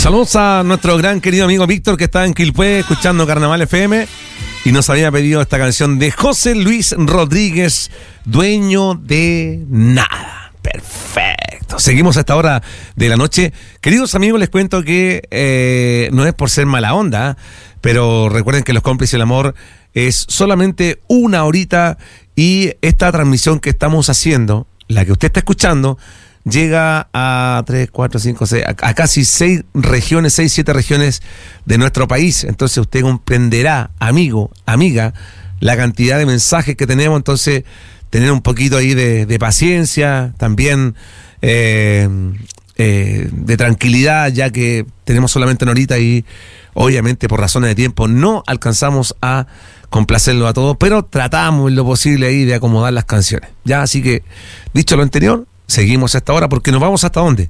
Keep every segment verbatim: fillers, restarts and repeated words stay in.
Saludos a nuestro gran querido amigo Víctor, que está en Quilpué escuchando Carnaval F M y nos había pedido esta canción de José Luis Rodríguez, Dueño de Nada. Perfecto. Seguimos a esta hora de la noche. Queridos amigos, les cuento que eh, no es por ser mala onda, pero recuerden que Los Cómplices del Amor es solamente una horita y esta transmisión que estamos haciendo, la que usted está escuchando, llega a tres, cuatro, cinco, seis, a, a casi seis regiones, seis, siete regiones de nuestro país. Entonces usted comprenderá, amigo, amiga, la cantidad de mensajes que tenemos. Entonces, tener un poquito ahí de, de paciencia, también eh, eh, de tranquilidad, ya que tenemos solamente una horita y obviamente por razones de tiempo no alcanzamos a complacerlo a todos, pero tratamos en lo posible ahí de acomodar las canciones. Ya, así que, dicho lo anterior, seguimos a esta hora porque nos vamos hasta dónde.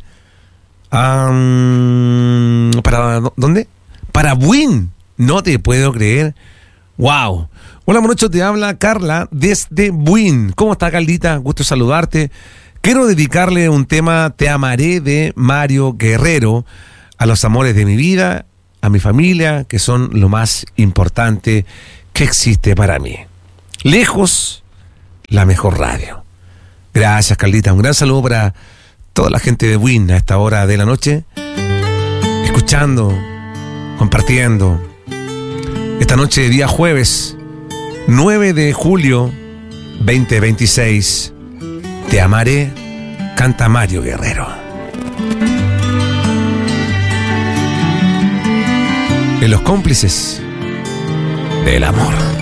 Um, ¿Para dónde? Para Buin. No te puedo creer. Wow. Hola, Morocho, te habla Carla desde Buin. ¿Cómo está, Carlita? Gusto saludarte. Quiero dedicarle un tema Te Amaré de Mario Guerrero a los amores de mi vida, a mi familia, que son lo más importante que existe para mí. Lejos, la mejor radio. Gracias, Carlita. Un gran saludo para toda la gente de Buin a esta hora de la noche, escuchando, compartiendo. Esta noche de día jueves, nueve de julio veinte veintiséis, Te Amaré, canta Mario Guerrero. En Los Cómplices del Amor.